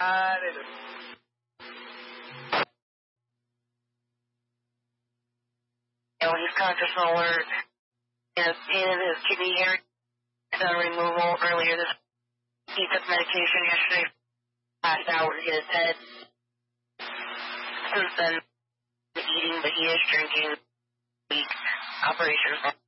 He's conscious and alert. He has pain in his kidney area. Done removal earlier this. He took medication yesterday. Last hour to get his head. Since then, eating, but he is drinking. Operation.